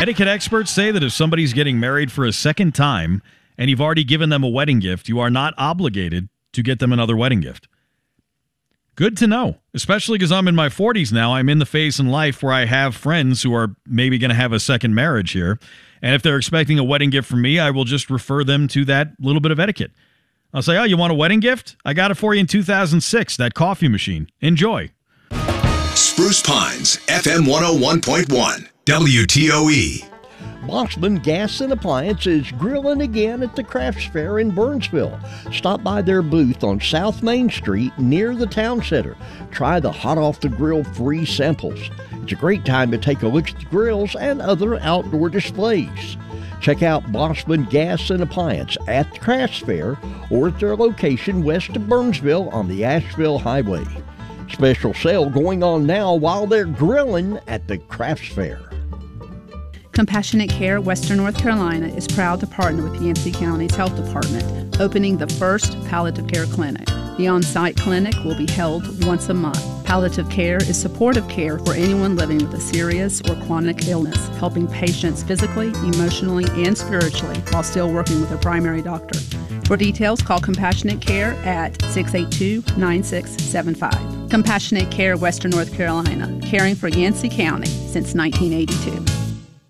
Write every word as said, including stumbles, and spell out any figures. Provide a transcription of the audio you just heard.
Etiquette experts say that if somebody's getting married for a second time and you've already given them a wedding gift, you are not obligated to get them another wedding gift. Good to know, especially because I'm in my forties now. I'm in the phase in life where I have friends who are maybe going to have a second marriage here. And if they're expecting a wedding gift from me, I will just refer them to that little bit of etiquette. I'll say, oh, you want a wedding gift? I got it for you in two thousand six, that coffee machine. Enjoy. Spruce Pines, F M one oh one point one, W T O E. Bossman Gas and Appliance is grilling again at the Crafts Fair in Burnsville. Stop by their booth on South Main Street near the town center. Try the hot off the grill free samples. It's a great time to take a look at the grills and other outdoor displays. Check out Bossman Gas and Appliance at the Crafts Fair or at their location west of Burnsville on the Asheville Highway. Special sale going on now while they're grilling at the Crafts Fair. Compassionate Care Western North Carolina is proud to partner with Yancey County's Health Department, opening the first palliative care clinic. The on-site clinic will be held once a month. Palliative care is supportive care for anyone living with a serious or chronic illness, helping patients physically, emotionally, and spiritually while still working with their primary doctor. For details, call Compassionate Care at six eight two, nine six seven five. Compassionate Care Western North Carolina, caring for Yancey County since nineteen eighty-two.